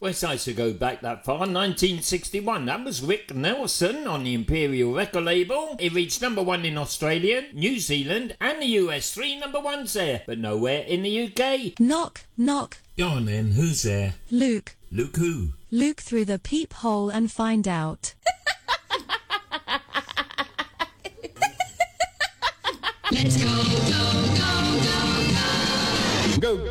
West Side to go back that far, 1961. That was Rick Nelson on the Imperial record label. It reached number 1 in Australia, New Zealand and the US. 3 number 1s there, but nowhere in the UK. Knock, knock. Go on then, who's there? Luke. Luke who? Luke through the peephole and find out. Let's go, go, go, go, go. Go